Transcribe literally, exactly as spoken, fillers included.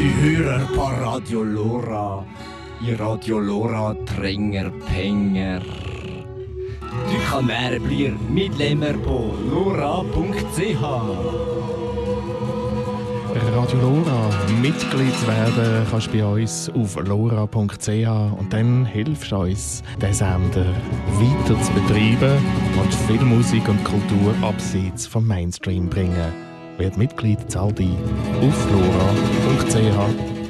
Sie hören på Radio Lora, i Radio Lora trenger penger. Du kan være blir medlemmer på lora punkt c h. Radio Lora, Mitglied werden kannst du bei uns auf lora punkt c h und dann hilfst du uns, den Sender weiter zu betreiben und viel Musik und Kultur abseits vom Mainstream bringen. Werd Mitglied, zahl dich auf lora punkt c h.